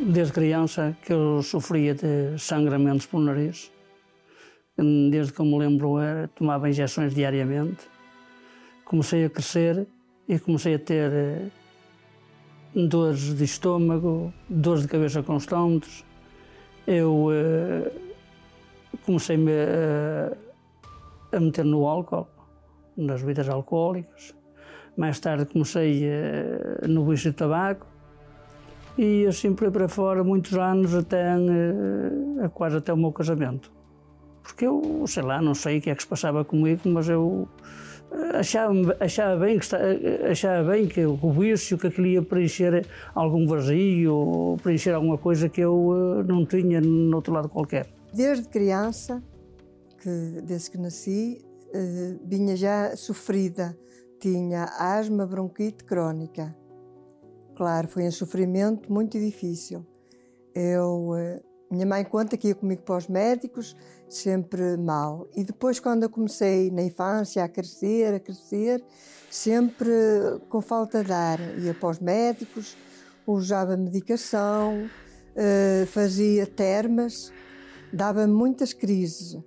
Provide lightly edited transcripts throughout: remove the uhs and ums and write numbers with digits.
Desde criança que eu sofria de sangramentos pelo nariz. Desde que eu me lembro, tomava injeções diariamente. Comecei a crescer e comecei a ter dores de estômago, dores de cabeça constantes. Eu comecei-me a meter no álcool, nas bebidas alcoólicas. Mais tarde comecei no vício de tabaco. E assim por aí para fora, muitos anos, quase até o meu casamento. Porque eu, sei lá, não sei o que é que se passava comigo, mas eu achava bem que o vício, que aquilo ia preencher algum vazio, preencher alguma coisa que eu não tinha no outro lado qualquer. Desde criança, desde que nasci, vinha já sofrida. Tinha asma, bronquite crónica. Claro, foi um sofrimento muito difícil. Minha mãe conta que ia comigo para os médicos, sempre mal. E depois, quando eu comecei na infância a crescer, sempre com falta de ar. Ia para os médicos, usava medicação, fazia termas, dava muitas crises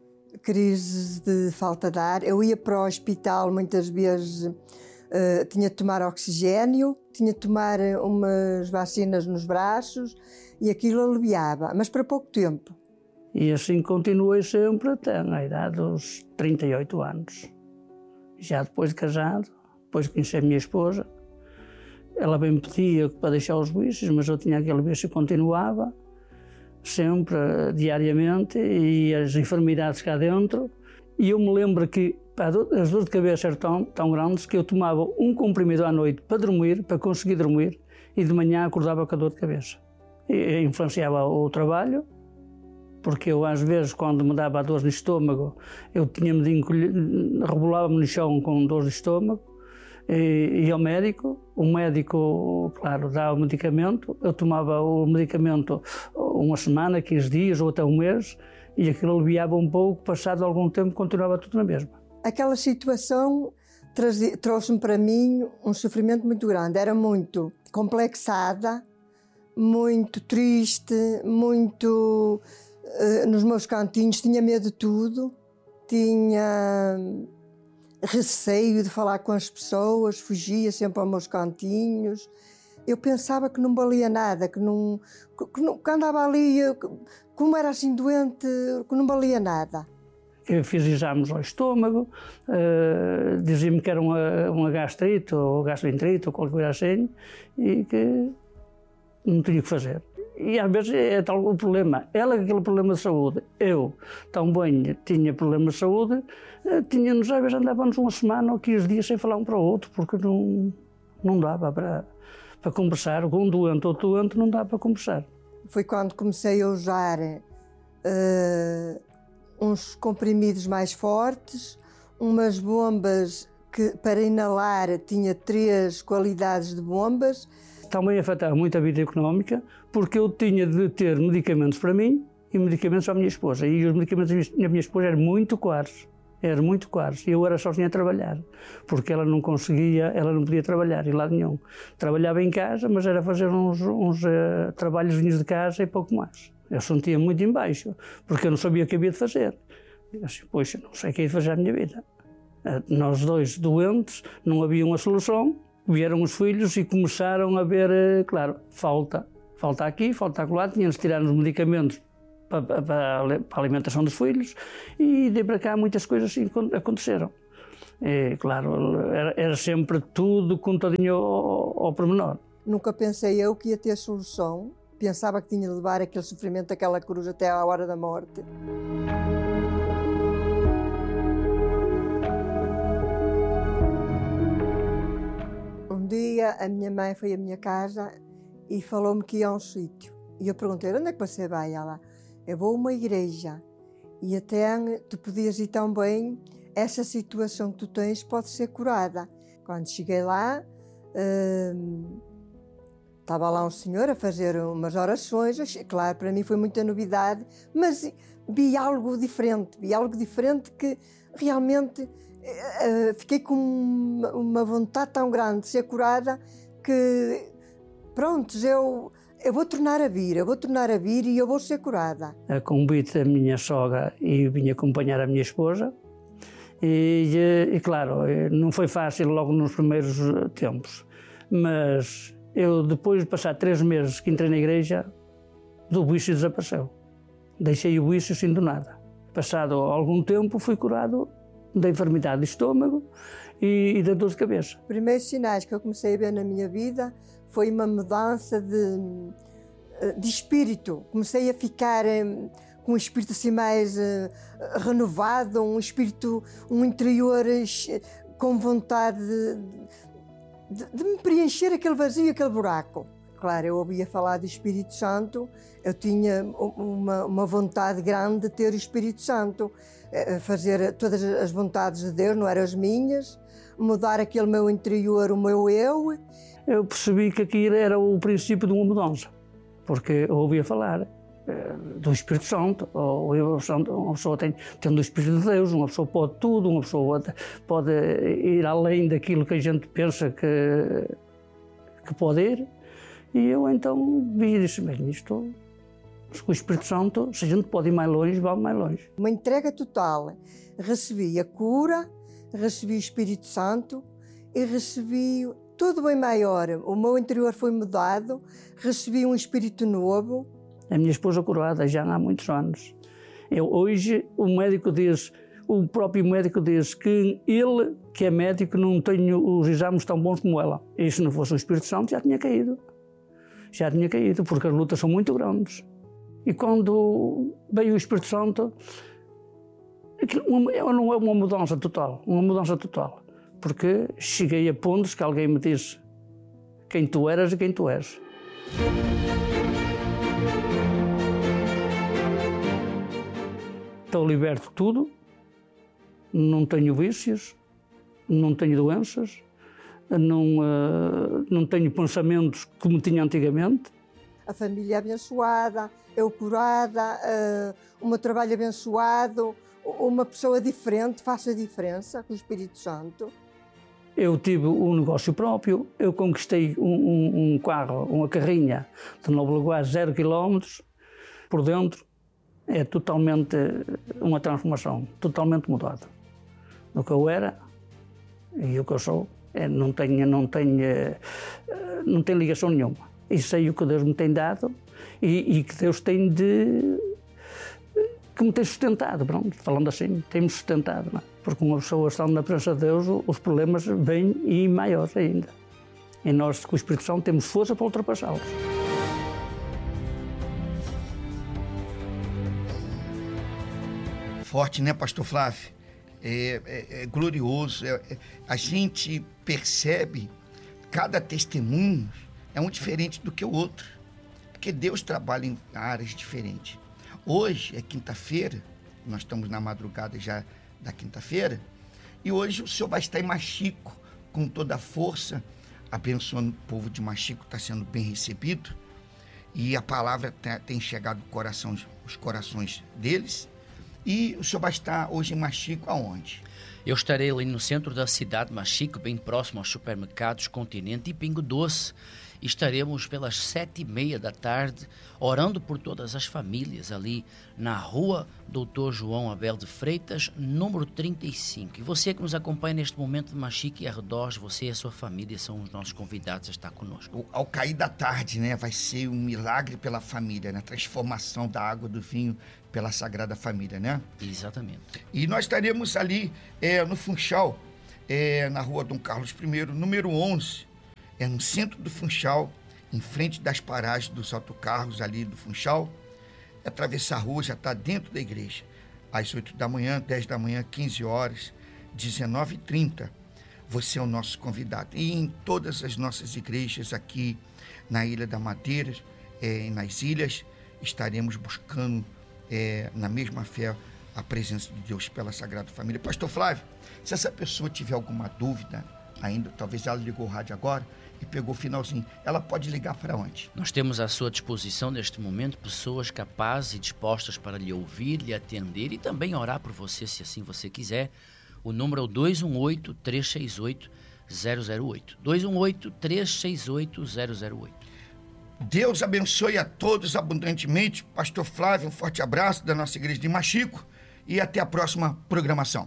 de falta de ar. Eu ia para o hospital muitas vezes. Tinha de tomar oxigênio, tinha de tomar umas vacinas nos braços e aquilo aliviava, mas para pouco tempo. E assim continuei sempre até a idade dos 38 anos. Já depois de casado, depois de conhecer a minha esposa, ela bem me pedia para deixar os vícios, mas eu tinha aquele vício e continuava, sempre, diariamente, e as enfermidades cá dentro. E eu me lembro que as dores de cabeça eram tão grandes que eu tomava um comprimido à noite para dormir, para conseguir dormir, e de manhã acordava com a dor de cabeça. E influenciava o trabalho, porque eu às vezes, quando me dava dores no estômago, eu tinha-me de encolher, rebolava-me no chão com dores de estômago, e ia ao médico. O médico, claro, dava o medicamento, eu tomava o medicamento uma semana, 15 dias ou até um mês, e aquilo aliviava um pouco, passado algum tempo continuava tudo na mesma. Aquela situação trouxe-me para mim um sofrimento muito grande. Era muito complexada, muito triste, muito nos meus cantinhos, tinha medo de tudo, tinha receio de falar com as pessoas, fugia sempre aos meus cantinhos. Eu pensava que não valia nada, que andava ali, como era assim doente, que não valia nada. Eu fiz exames ao estômago, dizia-me que era uma gastrite ou gastroenterite ou qualquer coisa assim, e que não tinha o que fazer. E às vezes é tal o problema. Ela com aquele problema de saúde, eu tão bem tinha problemas de saúde, às vezes andávamos uma semana ou 15 dias sem falar um para o outro, porque não dava para conversar. Com um doente ou outro doente não dá para conversar. Foi quando comecei a usar uns comprimidos mais fortes, umas bombas que para inalar tinha 3 qualidades de bombas. Também afetava muito a vida económica, porque eu tinha de ter medicamentos para mim e medicamentos para a minha esposa. E os medicamentos da minha esposa eram muito caros. E eu era sozinha a trabalhar, porque ela não podia trabalhar em lado nenhum. Trabalhava em casa, mas era fazer uns trabalhozinhos de casa e pouco mais. Eu sentia muito em baixo, porque eu não sabia o que havia de fazer. Eu disse, poxa, não sei o que é de fazer à minha vida. Nós dois doentes, não havia uma solução, vieram os filhos e começaram a ver, claro, falta aqui, falta acolá, tínhamos de tirar os medicamentos para a alimentação dos filhos, e de para cá muitas coisas assim aconteceram. E, claro, era sempre tudo contadinho ao pormenor. Nunca pensei eu que ia ter solução. Pensava que tinha de levar aquele sofrimento, aquela cruz até à hora da morte. Um dia a minha mãe foi à minha casa e falou-me que ia a um sítio. E eu perguntei, onde é que você vai? Ela, eu vou a uma igreja e até tu podias ir tão bem, essa situação que tu tens pode ser curada. Quando cheguei lá, estava lá um senhor a fazer umas orações. Claro, para mim foi muita novidade, mas vi algo diferente que realmente fiquei com uma vontade tão grande de ser curada que, pronto, eu vou tornar a vir e eu vou ser curada. A convite da minha sogra e vim acompanhar a minha esposa. E claro, não foi fácil logo nos primeiros tempos, mas eu depois de passar 3 meses que entrei na igreja, do vício desapareceu. Deixei o vício sem do nada. Passado algum tempo fui curado da enfermidade de estômago e da dor de cabeça. Os primeiros sinais que eu comecei a ver na minha vida foi uma mudança de espírito. Comecei a ficar com um espírito assim mais renovado, um espírito, um interior com vontade de me preencher aquele vazio, aquele buraco. Claro, eu ouvia falar do Espírito Santo, eu tinha uma vontade grande de ter o Espírito Santo, fazer todas as vontades de Deus, não eram as minhas, mudar aquele meu interior, o meu eu. Eu percebi que aquilo era o princípio de uma mudança, porque eu ouvia falar do Espírito Santo. Uma pessoa tendo o Espírito de Deus, uma pessoa pode tudo, uma pessoa pode ir além daquilo que a gente pensa que pode ir. E eu então vi e disse, bem, isto, com o Espírito Santo, se a gente pode ir mais longe, vamos mais longe. Uma entrega total. Recebi a cura, recebi o Espírito Santo e recebi tudo bem maior. O meu interior foi mudado, recebi um espírito novo. A minha esposa curada já há muitos anos. Hoje o próprio médico diz que ele, que é médico, não tem os exames tão bons como ela. E se não fosse o Espírito Santo já tinha caído. Já tinha caído, porque as lutas são muito grandes. E quando veio o Espírito Santo, não é uma mudança total, porque cheguei a pontos que alguém me disse quem tu eras e quem tu és. Estou liberto de tudo, não tenho vícios, não tenho doenças, não tenho pensamentos como tinha antigamente. A família abençoada, eu curada, o meu trabalho abençoado, uma pessoa diferente faz a diferença com o Espírito Santo. Eu tive um negócio próprio, eu conquistei um carro, uma carrinha de Novo Lagoas 0 km, por dentro é totalmente uma transformação, totalmente mudada. Do que eu era e o que eu sou, não tem ligação nenhuma. E sei o que Deus me tem dado e que Deus tem que me tem sustentado, pronto, falando assim, tem-me sustentado, não é? Porque uma pessoa estando na presença de Deus, os problemas vêm e maiores ainda. E nós, com o Espírito Santo, temos força para ultrapassá-los. Forte, né, Pastor Flávio? É glorioso. A gente percebe cada testemunho é um diferente do que o outro, porque Deus trabalha em áreas diferentes. Hoje é quinta-feira, nós estamos na madrugada já da quinta-feira, e hoje o senhor vai estar em Machico com toda a força, abençoando o povo de Machico, está sendo bem recebido, e a palavra tem chegado aos corações deles. E o senhor vai estar hoje em Machico aonde? Eu estarei ali no centro da cidade de Machico, bem próximo aos supermercados Continente e Pingo Doce. Estaremos pelas 7h30 da tarde, orando por todas as famílias ali na rua Dr. João Abel de Freitas, número 35. E você que nos acompanha neste momento de Machico e arredores, você e a sua família são os nossos convidados a estar conosco. Ao cair da tarde, né, vai ser um milagre pela família, né? A transformação da água do vinho pela Sagrada Família, né? Exatamente. E nós estaremos ali no Funchal, na rua Dom Carlos I, número 11, no centro do Funchal, em frente das paragens dos autocarros ali do Funchal. Atravessar a rua, já está dentro da igreja. Às 8 da manhã, 10 da manhã, 15 horas, 19h30. Você é o nosso convidado. E em todas as nossas igrejas aqui na Ilha da Madeira, nas ilhas, estaremos buscando na mesma fé a presença de Deus pela Sagrada Família. Pastor Flávio, se essa pessoa tiver alguma dúvida ainda, talvez ela ligou o rádio agora e pegou o finalzinho, ela pode ligar para onde? Nós temos à sua disposição neste momento pessoas capazes e dispostas para lhe ouvir, lhe atender e também orar por você, se assim você quiser. O número é o 218-368-008. 218-368-008. Deus abençoe a todos abundantemente. Pastor Flávio, um forte abraço da nossa igreja de Machico e até a próxima programação.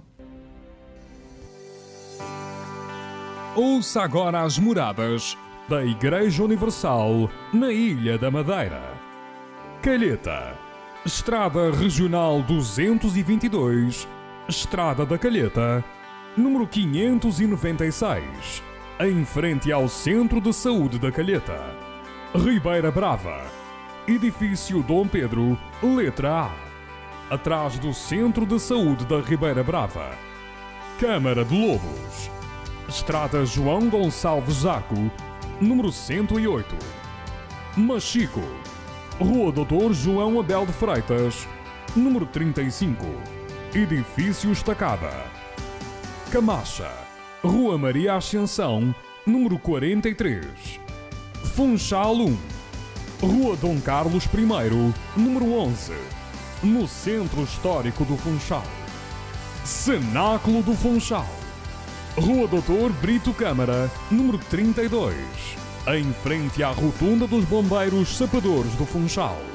Ouça agora as moradas da Igreja Universal na Ilha da Madeira. Calheta, Estrada Regional 222, Estrada da Calheta, número 596, em frente ao Centro de Saúde da Calheta. Ribeira Brava, Edifício Dom Pedro, letra A, atrás do Centro de Saúde da Ribeira Brava. Câmara de Lobos, Estrada João Gonçalves Jaco, número 108. Machico, Rua Doutor João Abel de Freitas, número 35, Edifício Estacada. Camacha, Rua Maria Ascensão, número 43. Funchal 1, Rua Dom Carlos I, número 11, no Centro Histórico do Funchal. Cenáculo do Funchal, Rua Doutor Brito Câmara, número 32, em frente à Rotunda dos Bombeiros Sapadores do Funchal.